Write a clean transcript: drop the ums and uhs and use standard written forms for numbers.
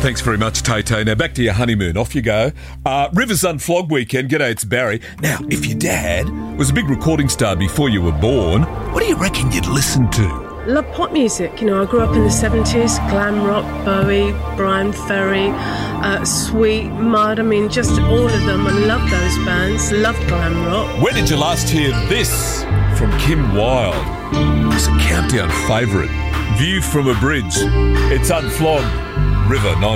Thanks very much, Tay-Tay. Now, back to your honeymoon. Off you go. Rivers Unflogged weekend. G'day, it's Barry. Now, if your dad was a big recording star before you were born, what do you reckon you'd listen to? Love pop music. You know, I grew up in the 70s, glam rock, Bowie, Brian Ferry, Sweet, Mud. I mean, just all of them. I love those bands. Love glam rock. When did you last hear this from Kim Wilde? It's a countdown favourite. View from a bridge. It's Unflogged. River 9.